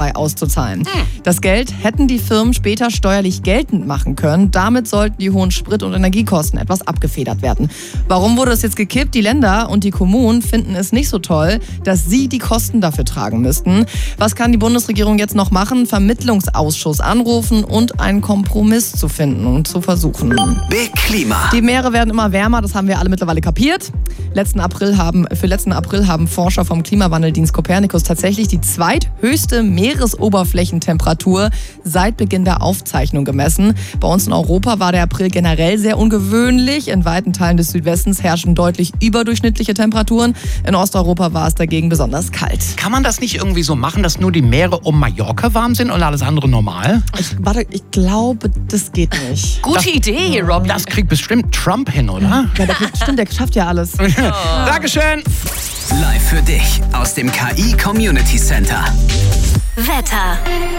Mehrwertsteuer auszuzahlen. Das Geld hätten die Firmen später steuerlich geltend machen können. Damit sollten die hohen Sprit- und Energiekosten etwas abgefedert werden. Warum wurde es jetzt gekippt? Die Länder und die Kommunen finden es nicht so toll, dass sie die Kosten dafür tragen müssten. Was kann die Bundesregierung jetzt noch machen? Vermittlungsausschuss anrufen und einen Kompromiss zu finden und zu versuchen. Big Klima. Die Meere werden immer wärmer, das haben wir alle mittlerweile kapiert. Für letzten April haben Forscher vom Klimawandeldienst Copernicus tatsächlich die zweithöchste Meeresoberflächentemperatur seit Beginn der Aufzeichnung gemessen. Bei uns in Europa war der April generell sehr ungewöhnlich. In weiten Teilen des Südwestens herrschen deutlich überdurchschnittliche Temperaturen. In Osteuropa war es dagegen besonders kalt. Kann man das nicht irgendwie so machen, dass nur die Meere um Mallorca warm sind und alles andere normal? Ich glaube, das geht nicht. Gute Idee hier, Rob. Das kriegt bestimmt Trump hin, oder? Ja, der schafft ja alles. Dankeschön. Live für dich aus dem KI Community Center. Wetter.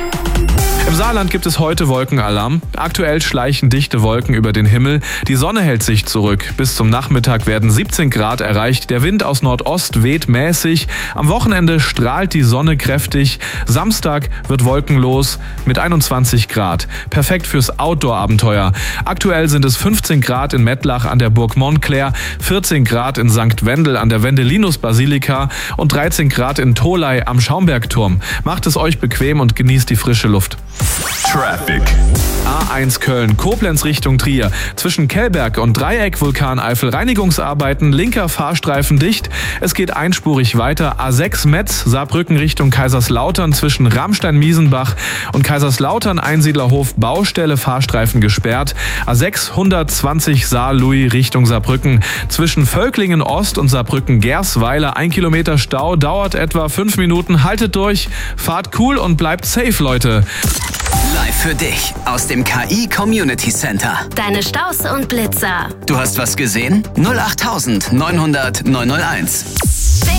Im Saarland gibt es heute Wolkenalarm. Aktuell schleichen dichte Wolken über den Himmel. Die Sonne hält sich zurück. Bis zum Nachmittag werden 17 Grad erreicht. Der Wind aus Nordost weht mäßig. Am Wochenende strahlt die Sonne kräftig. Samstag wird wolkenlos mit 21 Grad. Perfekt fürs Outdoor-Abenteuer. Aktuell sind es 15 Grad in Mettlach an der Burg Montclair, 14 Grad in St. Wendel an der Wendelinus-Basilika und 13 Grad in Tholey am Schaumbergturm. Macht es euch bequem und genießt die frische Luft. Traffic. A1 Köln, Koblenz Richtung Trier. Zwischen Kellberg und Dreieck Vulkaneifel Reinigungsarbeiten, linker Fahrstreifen dicht. Es geht einspurig weiter. A6 Metz, Saarbrücken Richtung Kaiserslautern zwischen Ramstein-Miesenbach und Kaiserslautern Einsiedlerhof Baustelle, Fahrstreifen gesperrt. A6 120 Saar-Louis Richtung Saarbrücken. Zwischen Völklingen Ost und Saarbrücken Gersweiler 1 Kilometer Stau, dauert etwa 5 Minuten. Haltet durch, fahrt cool und bleibt safe, Leute. Live für dich aus dem KI Community Center. Deine Staus und Blitzer. Du hast was gesehen? 08900 901.